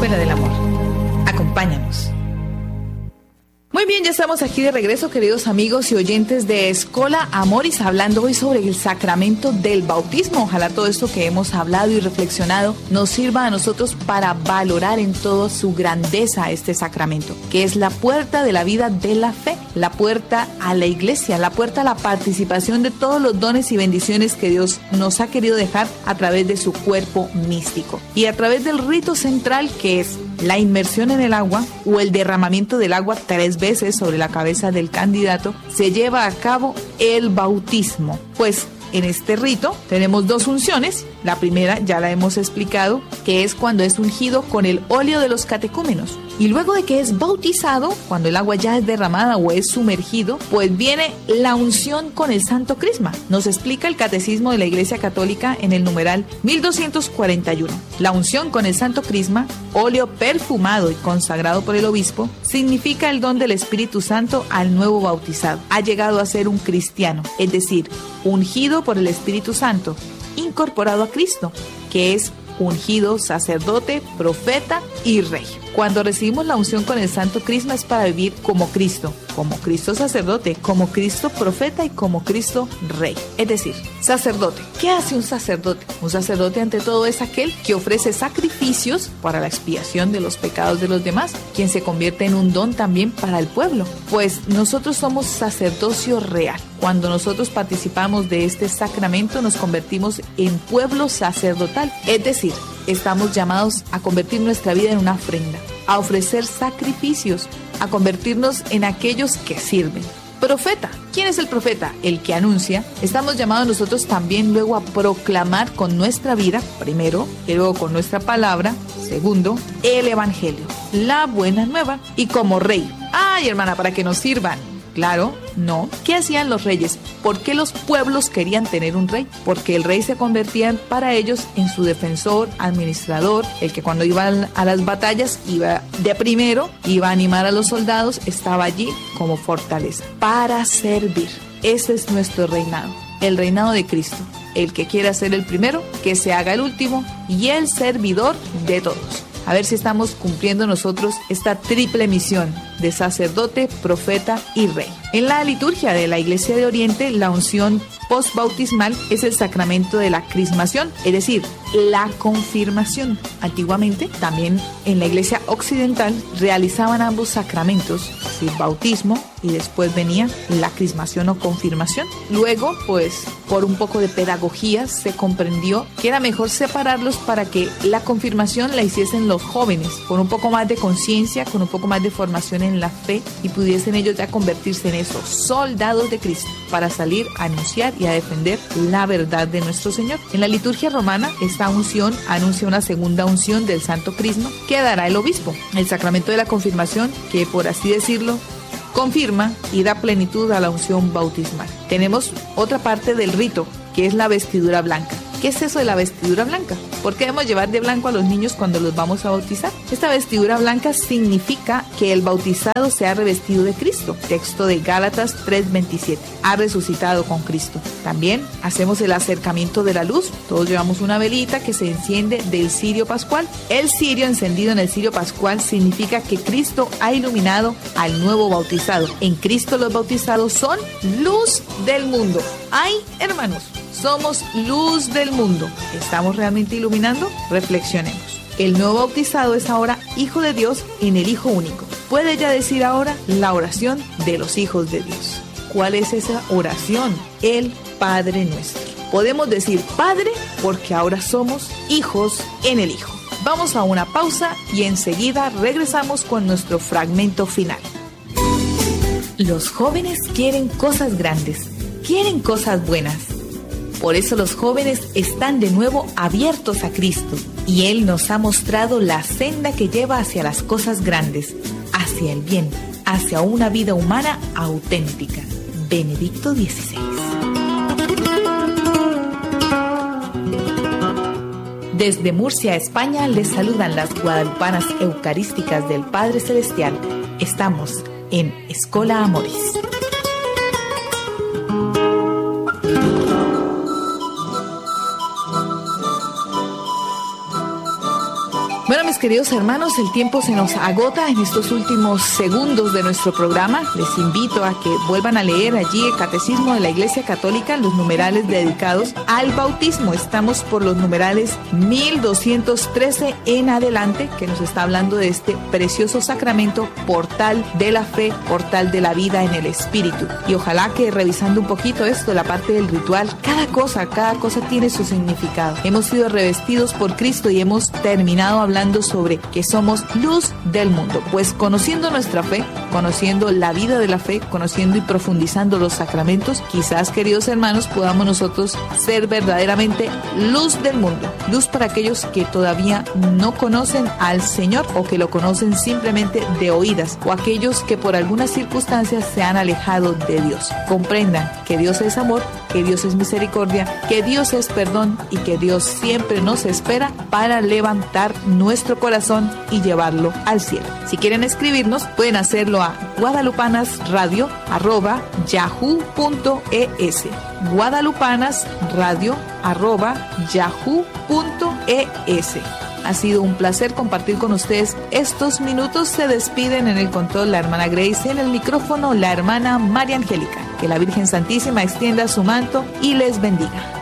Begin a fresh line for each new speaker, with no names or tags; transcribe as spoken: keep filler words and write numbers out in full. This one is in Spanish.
Escuela del Amor. Acompáñanos. Muy bien, ya estamos aquí de regreso, queridos amigos y oyentes de Escola Amoris, hablando hoy sobre el sacramento del bautismo. Ojalá todo esto que hemos hablado y reflexionado nos sirva a nosotros para valorar en toda su grandeza este sacramento, que es la puerta de la vida de la fe, la puerta a la iglesia, la puerta a la participación de todos los dones y bendiciones que Dios nos ha querido dejar a través de su cuerpo místico y a través del rito central, que es la inmersión en el agua o el derramamiento del agua tres veces sobre la cabeza del candidato. Se lleva a cabo el bautismo. Pues en este rito tenemos dos unciones. La primera ya la hemos explicado, que es cuando es ungido con el óleo de los catecúmenos. Y luego de que es bautizado, cuando el agua ya es derramada o es sumergido, pues viene la unción con el Santo Crisma. Nos explica el Catecismo de la Iglesia Católica en el numeral mil doscientos cuarenta y uno. La unción con el Santo Crisma, óleo perfumado y consagrado por el obispo, significa el don del Espíritu Santo al nuevo bautizado. Ha llegado a ser un cristiano, es decir, ungido por el Espíritu Santo, incorporado a Cristo, que es ungido sacerdote, profeta y rey. Cuando recibimos la unción con el Santo Crisma es para vivir como Cristo, como Cristo sacerdote, como Cristo profeta y como Cristo rey. Es decir, sacerdote. ¿Qué hace un sacerdote? Un sacerdote ante todo es aquel que ofrece sacrificios para la expiación de los pecados de los demás, quien se convierte en un don también para el pueblo. Pues nosotros somos sacerdocio real. Cuando nosotros participamos de este sacramento nos convertimos en pueblo sacerdotal, es decir, estamos llamados a convertir nuestra vida en una ofrenda, a ofrecer sacrificios, a convertirnos en aquellos que sirven. Profeta. ¿Quién es el profeta? El que anuncia. Estamos llamados nosotros también luego a proclamar con nuestra vida, primero, y luego con nuestra palabra, segundo, el evangelio, la buena nueva, y como rey. Ay, hermana, para que nos sirvan. Claro, no. ¿Qué hacían los reyes? ¿Por qué los pueblos querían tener un rey? Porque el rey se convertía para ellos en su defensor, administrador, el que cuando iban a las batallas iba de primero, iba a animar a los soldados, estaba allí como fortaleza para servir. Ese es nuestro reinado, el reinado de Cristo. El que quiera ser el primero, que se haga el último y el servidor de todos. A ver si estamos cumpliendo nosotros esta triple misión de sacerdote, profeta y rey. En la liturgia de la Iglesia de Oriente, la unción postbautismal es el sacramento de la crismación, es decir, la confirmación. Antiguamente, también en la Iglesia occidental, realizaban ambos sacramentos, es decir, bautismo y después venía la crismación o confirmación. Luego, pues, por un poco de pedagogía se comprendió que era mejor separarlos para que la confirmación la hiciesen los jóvenes, con un poco más de conciencia, con un poco más de formación en la fe, y pudiesen ellos ya convertirse en esos soldados de Cristo para salir a anunciar y a defender la verdad de nuestro Señor. En la liturgia romana, esta unción anuncia una segunda unción del Santo Crisma que dará el obispo. El sacramento de la confirmación, que por así decirlo, confirma y da plenitud a la unción bautismal. Tenemos otra parte del rito, que es la vestidura blanca. ¿Qué es eso de la vestidura blanca? ¿Por qué debemos llevar de blanco a los niños cuando los vamos a bautizar? Esta vestidura blanca significa que el bautizado se ha revestido de Cristo. Texto de Gálatas tres veintisiete. Ha resucitado con Cristo. También hacemos el acercamiento de la luz. Todos llevamos una velita que se enciende del cirio pascual. El cirio encendido en el cirio pascual significa que Cristo ha iluminado al nuevo bautizado. En Cristo los bautizados son luz del mundo. ¡Ay, hermanos! Somos luz del mundo. ¿Estamos realmente iluminando? Reflexionemos. El nuevo bautizado es ahora hijo de Dios en el Hijo único. Puede ya decir ahora la oración de los hijos de Dios. ¿Cuál es esa oración? El Padre Nuestro. Podemos decir Padre porque ahora somos hijos en el Hijo. Vamos a una pausa y enseguida regresamos con nuestro fragmento final. Los jóvenes quieren cosas grandes, quieren cosas buenas. Por eso los jóvenes están de nuevo abiertos a Cristo y Él nos ha mostrado la senda que lleva hacia las cosas grandes, hacia el bien, hacia una vida humana auténtica. Benedicto dieciséis. Desde Murcia, España, les saludan las guadalupanas eucarísticas del Padre Celestial. Estamos en Escola Amoris. Bueno, mis queridos hermanos, el tiempo se nos agota en estos últimos segundos de nuestro programa. Les invito a que vuelvan a leer allí el Catecismo de la Iglesia Católica, los numerales dedicados al bautismo. Estamos por los numerales mil doscientos trece en adelante, que nos está hablando de este precioso sacramento, portal de la fe, portal de la vida en el Espíritu. Y ojalá que revisando un poquito esto, la parte del ritual, cada cosa, cada cosa tiene su significado. Hemos sido revestidos por Cristo y hemos terminado hablando sobre que somos luz del mundo. Pues conociendo nuestra fe, conociendo la vida de la fe, conociendo y profundizando los sacramentos, quizás, queridos hermanos, podamos nosotros ser verdaderamente luz del mundo. Luz para aquellos que todavía no conocen al Señor o que lo conocen simplemente de oídas, o aquellos que por algunas circunstancias se han alejado de Dios. Comprendan que Dios es amor, que Dios es misericordia, que Dios es perdón y que Dios siempre nos espera para levantar nuestro corazón y llevarlo al cielo. Si quieren escribirnos, pueden hacerlo a guadalupanasradio arroba yahoo punto es. guadalupanasradio arroba yahoo punto es. Ha sido un placer compartir con ustedes estos minutos. Se despiden en el control la hermana Grace, en el micrófono la hermana María Angélica. Que la Virgen Santísima extienda su manto y les bendiga.